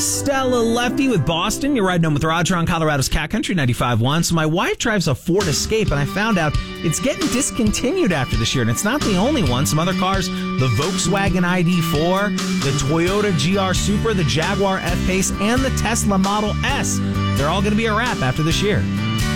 Stella Lefty with Boston. You're riding home with Roger on Colorado's Cat Country 95.1. So my wife drives a Ford Escape, and I found out it's getting discontinued after this year. And it's not the only one. Some other cars, the Volkswagen ID4, the Toyota GR Supra, the Jaguar F-Pace, and the Tesla Model S. They're all going to be a wrap after this year.